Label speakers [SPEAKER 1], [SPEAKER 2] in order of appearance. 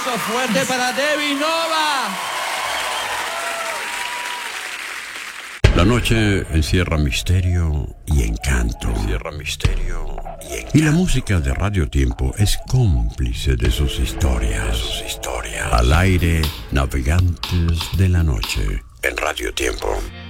[SPEAKER 1] aplauso fuerte para Debbie Nova.
[SPEAKER 2] La noche encierra misterio y encanto. Y la música de Radio Tiempo es cómplice de sus historias. Al aire, navegantes de la noche en Radio Tiempo.